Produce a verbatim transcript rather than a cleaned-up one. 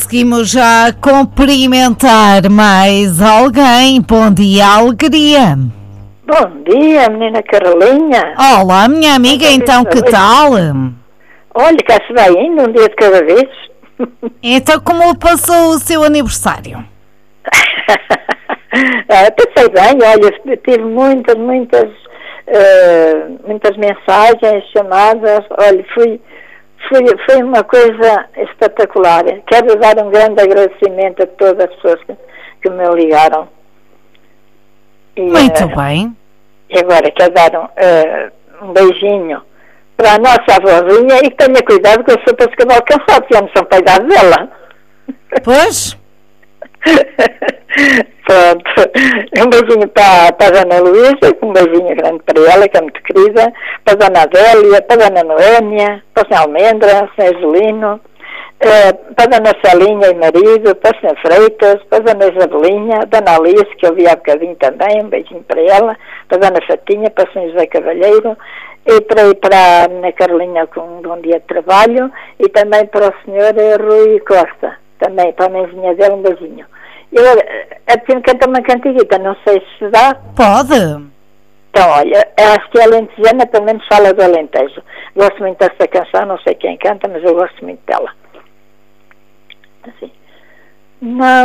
conseguimos já cumprimentar mais alguém. Bom dia, alegria. Bom dia, menina Carolinha. Olá, minha amiga, então que tal? Olha, cá se vai indo, um dia de cada vez. Então, como passou o seu aniversário? ah, passei bem, olha, tive muitas, muitas, uh, muitas mensagens, chamadas, olha, fui, fui, foi uma coisa espetacular. Quero dar um grande agradecimento a todas as pessoas que, que me ligaram. E, Muito uh, bem. E agora quero dar um, uh, um beijinho para a nossa avózinha e que tenha cuidado com a sopa de cavalo cansado, porque eu não sou peidado dela. Pois? Pronto. Um beijinho para, para a Dona Luísa, um beijinho grande para ela, que é muito querida, para a Dona Adélia, para a Dona Noémia, para o senhor Almendra, o senhor Angelino, eh, para a Dona Celinha e marido, para o senhor Freitas, para a Dona Isabelinha, a Dona Alice, que eu vi há bocadinho também, um beijinho para ela, para a Dona Fatinha, para o senhor José Cavalheiro, e para, para a Ana Carolinha com um bom dia de trabalho, e também para o senhor Rui Costa, também para a mãezinha dele, um beijinho. Eu, a pequena canta uma cantiguita, não sei se dá. Pode. Então, olha, acho que a alentejana pelo menos fala do Alentejo. Gosto muito dessa canção, não sei quem canta, mas eu gosto muito dela. Assim. Não.